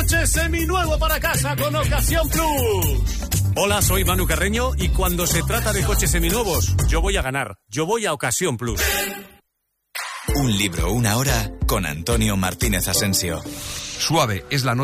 coche seminuevo para casa con Ocasión Plus. Hola, soy Manu Carreño y cuando se trata de coches seminuevos, yo voy a ganar. Yo voy a Ocasión Plus. Un libro, una hora con Antonio Martínez Asensio. Suave es la nota